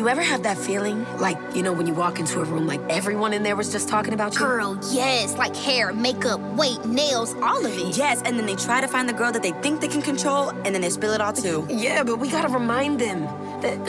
you ever have that feeling? Like, when you walk into a room, like everyone in there was just talking about you? Girl, yes. Like hair, makeup, weight, nails, all of it. Yes, and then they try to find the girl that they think they can control, and then they spill it all too. Yeah, but we gotta remind them that